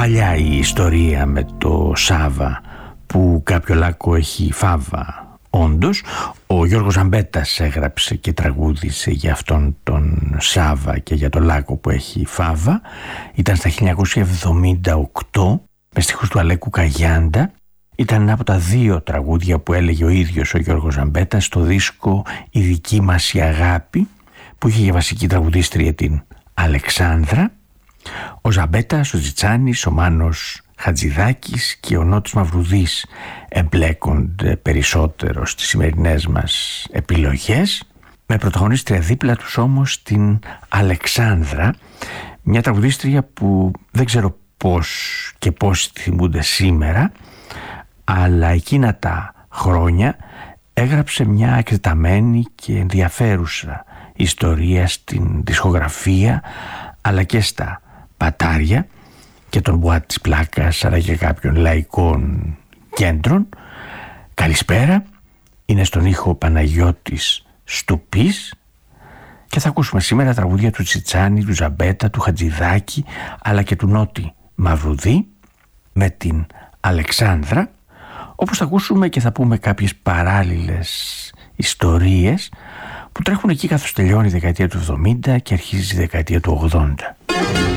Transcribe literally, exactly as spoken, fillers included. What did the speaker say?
Παλιά η ιστορία με το Σάβα που κάποιο λάκκο έχει φάβα. Όντως, ο Γιώργος Ζαμπέτας έγραψε και τραγούδισε για αυτόν τον Σάβα και για το λάκκο που έχει φάβα. Ήταν στα χίλια εννιακόσια εβδομήντα οκτώ με στίχους του Αλέκου Καγιάντα. Ήταν ένα από τα δύο τραγούδια που έλεγε ο ίδιος ο Γιώργος Ζαμπέτας στο δίσκο «Η δική μας η αγάπη», που είχε για βασική τραγουδίστρια την Αλεξάνδρα. Ο Ζαμπέτας, ο Τζιτσάνης, ο Μάνος Χατζηδάκης και ο Νότης Μαυρουδής εμπλέκονται περισσότερο στις σημερινές μας επιλογές, με πρωταγωνίστρια δίπλα τους όμως την Αλεξάνδρα, μια τραγουδίστρια που δεν ξέρω πώς και πώς τη θυμούνται σήμερα, αλλά εκείνα τα χρόνια έγραψε μια εκτεταμένη και ενδιαφέρουσα ιστορία στην δισκογραφία αλλά και στα πατάρια και τον μπουάτ της πλάκας αλλά και κάποιων λαϊκών κέντρων. Καλησπέρα, είναι στον ήχο Παναγιώτης Στουπής και θα ακούσουμε σήμερα τραγούδια του Τσιτσάνη, του Ζαμπέτα, του Χατζηδάκη αλλά και του Νότη Μαυρουδή με την Αλεξάνδρα, όπως θα ακούσουμε και θα πούμε κάποιες παράλληλες ιστορίες που τρέχουν εκεί καθώς τελειώνει η δεκαετία του εβδομήντα και αρχίζει η δεκαετία του ογδόντα.